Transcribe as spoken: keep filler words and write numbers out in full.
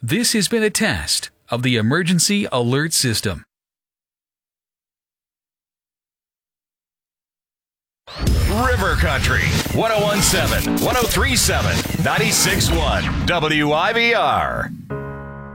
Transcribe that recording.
This has been a test of the emergency alert system. River Country, one oh one point seven, one oh three point seven, ninety-six point one, W I B R.